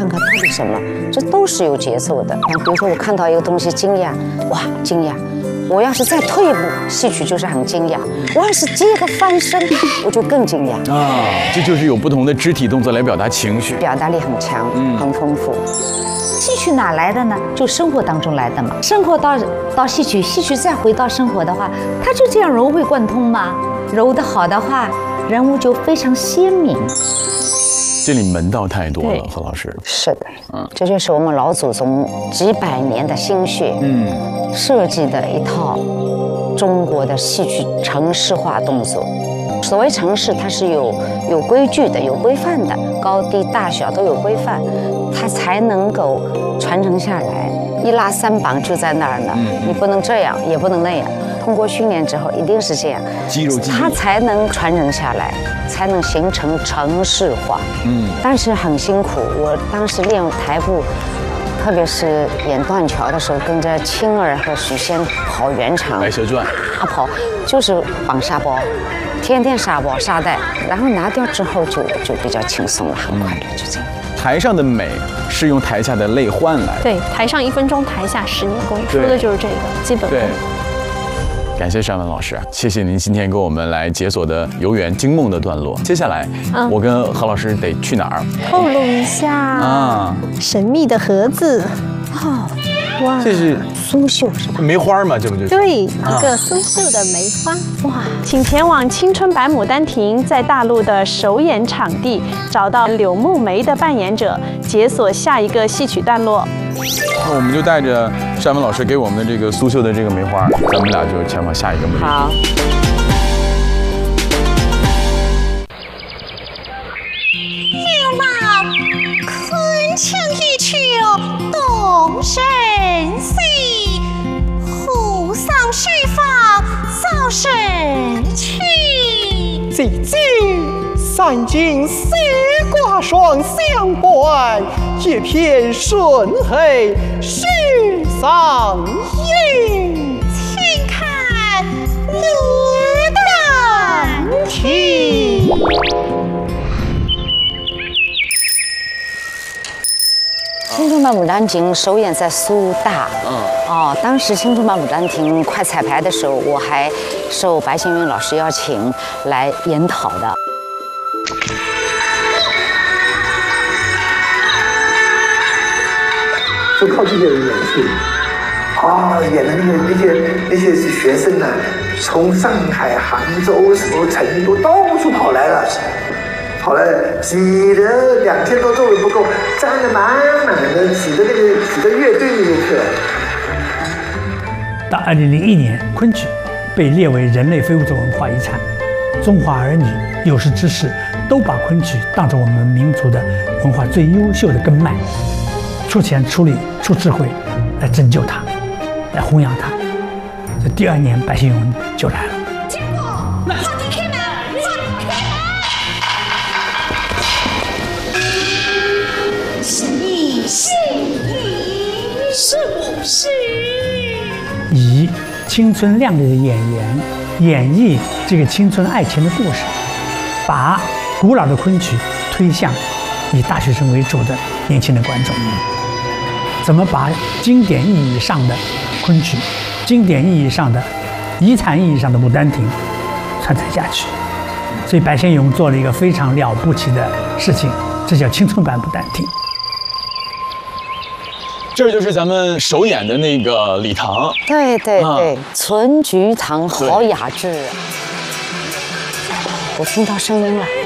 看看到底什么，这都是有节奏的。比如说我看到一个东西惊讶，哇，惊讶。我要是再退一步，戏曲就是很惊讶；我要是接个翻身，我就更惊讶啊！这就是有不同的肢体动作来表达情绪， 表达力很强，很丰富。 戏曲哪来的呢？就生活当中来的嘛。生活到戏曲，戏曲再回到生活的话，它就这样融会贯通嘛。揉得好的话，人物就非常鲜明。 这里门道太多了，何老师。 是的，这就是我们老祖宗几百年的心血，设计的一套中国的戏曲程式化动作。所谓程式，它是有规矩的、有规范的，高低大小都有规范，它才能够传承下来。一拉三绑就在那儿呢，你不能这样，也不能那样。通过训练之后，一定是这样， 肌肉记忆， 它才能传承下来，才能形成程式化。但是很辛苦。我当时练台步，特别是演断桥的时候，跟着青儿和许仙跑圆场， 《白蛇传》， 跑就是绑沙包，天天沙包沙袋，然后拿掉之后就比较轻松了，很快乐，就这样。 台上的美是用台下的泪换来的。 对，台上1分钟，台下10年功，说的就是这个基本功。 对，感谢单文老师，谢谢您今天给我们来解锁的游园惊梦的段落。接下来，我跟何老师得去哪儿？ 透露一下啊，神秘的盒子。 哦， 哇， 这是苏绣是吧？ 梅花嘛，这不就是？ 对，一个苏绣的梅花。哇，请前往青春版《牡丹亭》在大陆的首演场地，找到柳木梅的扮演者，解锁下一个戏曲段落。 那我们就带着单文老师给我们的这个苏绣的这个梅花，咱们俩就前往下一个目的地。 好。 六马昆腔一曲动神髓，湖上书房造神趣。 姐姐，三军四挂双相关，一片顺黑世上音。 请看牡丹亭。 青春版《牡丹亭》首演在苏大，当时青春版《牡丹亭》快彩排的时候，我还受白先勇老师邀请来研讨的。 就靠这些人演戏，演的那些学生呢，从上海、杭州、成都到处跑来了。跑来挤的2000多座位不够，站得满满的，挤得乐队里面去了。 到2001年，昆曲被列为人类非物质文化遗产，中华儿女、有识之士都把昆曲当作我们民族的文化最优秀的根脉，出钱出力出智慧来拯救它，来弘扬它。这第2年，白先勇就来了。 是不是？ 以青春靓丽的演员演绎这个青春爱情的故事，把古老的昆曲推向以大学生为主的年轻的观众。怎么把经典意义上的昆曲、经典意义上的遗产意义上的《牡丹亭》传承下去？所以白先勇做了一个非常了不起的事情，这叫青春版《牡丹亭》。 这就是咱们首演的那个礼堂。 对对对，纯菊堂好雅致啊！我听到声音了。